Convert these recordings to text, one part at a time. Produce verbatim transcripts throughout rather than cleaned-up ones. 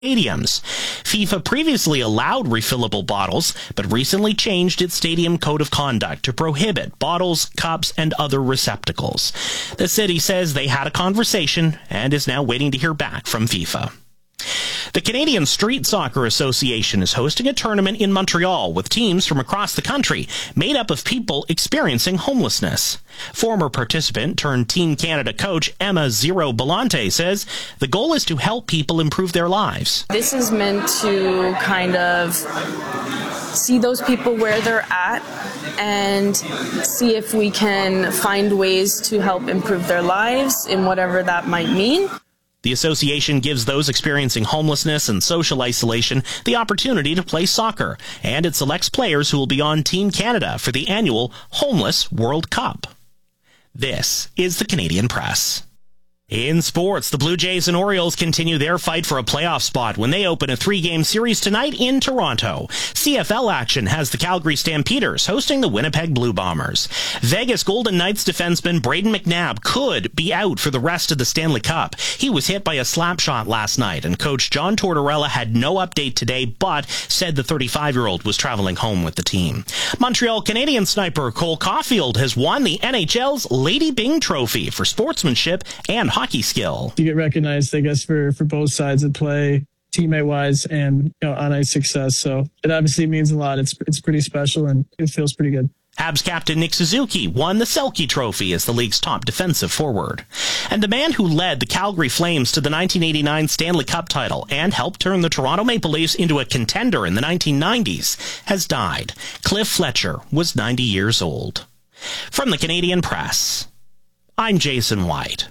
stadiums. FIFA previously allowed refillable bottles, but recently changed its stadium code of conduct to prohibit bottles, cups, and other receptacles. The city says they had a conversation and is now waiting to hear back from FIFA. The Canadian Street Soccer Association is hosting a tournament in Montreal with teams from across the country made up of people experiencing homelessness. Former participant turned Team Canada coach Emma Zero Belante says the goal is to help people improve their lives. This is meant to kind of see those people where they're at and see if we can find ways to help improve their lives in whatever that might mean. The association gives those experiencing homelessness and social isolation the opportunity to play soccer, and it selects players who will be on Team Canada for the annual Homeless World Cup. This is the Canadian Press. In sports, the Blue Jays and Orioles continue their fight for a playoff spot when they open a three-game series tonight in Toronto. C F L action has the Calgary Stampeders hosting the Winnipeg Blue Bombers. Vegas Golden Knights defenseman Braden McNabb could be out for the rest of the Stanley Cup. He was hit by a slap shot last night, and coach John Tortorella had no update today, but said the thirty-five-year-old was traveling home with the team. Montreal Canadian sniper Cole Caulfield has won the N H L's Lady Byng Trophy for sportsmanship and hockey skill. You get recognized, I guess, for, for both sides of play, teammate-wise and you know, on-ice success. So it obviously means a lot. It's it's pretty special, and it feels pretty good. Habs captain Nick Suzuki won the Selke Trophy as the league's top defensive forward. And the man who led the Calgary Flames to the nineteen eighty-nine Stanley Cup title and helped turn the Toronto Maple Leafs into a contender in the nineteen nineties has died. Cliff Fletcher was ninety years old. From the Canadian Press, I'm Jason White.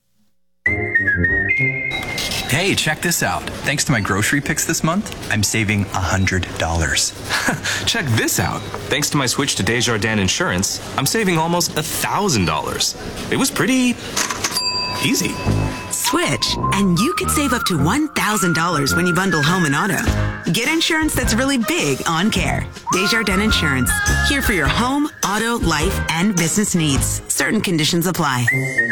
Hey, check this out. Thanks to my grocery picks this month, I'm saving one hundred dollars. Check this out. Thanks to my switch to Desjardins Insurance, I'm saving almost one thousand dollars. It was pretty easy. Switch, and you could save up to one thousand dollars when you bundle home and auto. Get insurance that's really big on care. Desjardins Insurance. Here for your home, auto, life, and business needs. Certain conditions apply.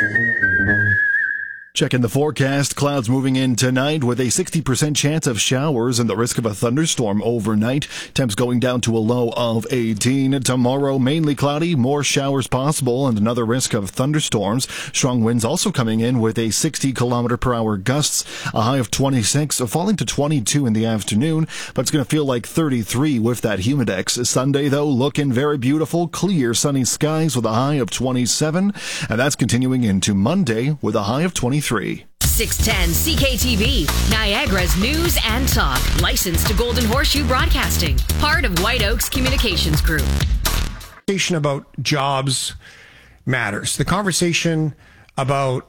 Checking the forecast, clouds moving in tonight with a sixty percent chance of showers and the risk of a thunderstorm overnight. Temps going down to a low of eighteen. Tomorrow, mainly cloudy, more showers possible and another risk of thunderstorms. Strong winds also coming in with a sixty kilometer per hour gusts, a high of twenty-six, falling to twenty-two in the afternoon, but it's going to feel like thirty-three with that humidex. Sunday, though, looking very beautiful, clear sunny skies with a high of twenty-seven, and that's continuing into Monday with a high of twenty-three. six ten C K T V, Niagara's news and talk. Licensed to Golden Horseshoe Broadcasting. Part of White Oaks Communications Group. The conversation about jobs matters. The conversation about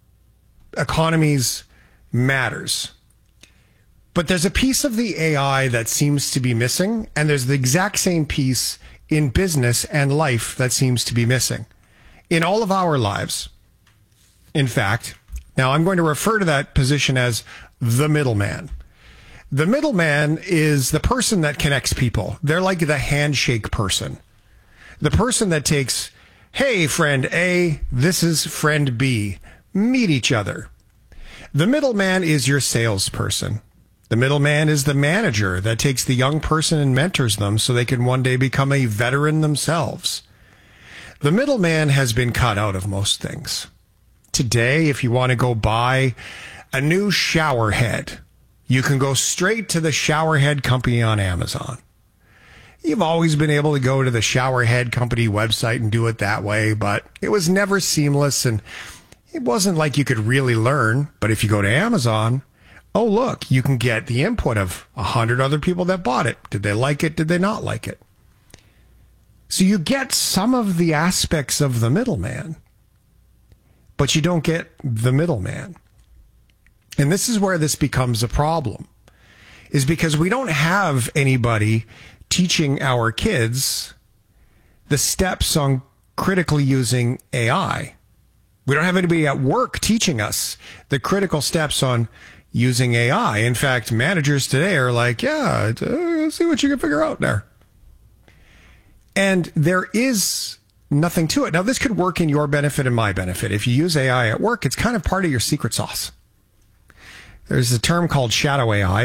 economies matters. But there's a piece of the A I that seems to be missing, and there's the exact same piece in business and life that seems to be missing. In all of our lives, in fact. Now, I'm going to refer to that position as the middleman. The middleman is the person that connects people. They're like the handshake person. The person that takes, hey, friend A, this is friend B. Meet each other. The middleman is your salesperson. The middleman is the manager that takes the young person and mentors them so they can one day become a veteran themselves. The middleman has been cut out of most things. Today, if you want to go buy a new shower head, you can go straight to the shower head company on Amazon. You've always been able to go to the shower head company website and do it that way, but it was never seamless and it wasn't like you could really learn. But if you go to Amazon, oh, look, you can get the input of a hundred other people that bought it. Did they like it? Did they not like it? So you get some of the aspects of the middleman, but you don't get the middleman. And this is where this becomes a problem, is because we don't have anybody teaching our kids the steps on critically using A I. We don't have anybody at work teaching us the critical steps on using A I. In fact, managers today are like, yeah, uh, see what you can figure out there. And there is nothing to it. Now, this could work in your benefit and my benefit. If you use A I at work, it's kind of part of your secret sauce. There's a term called shadow A I,